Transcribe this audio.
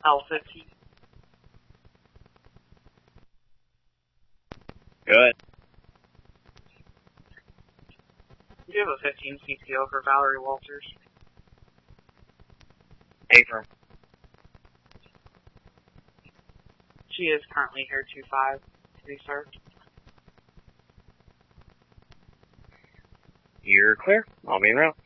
L15. Good. You have a 15 CPO for Valerie Walters. Affirm. She is currently here 2-5 to be served. You're clear. I'll be en route.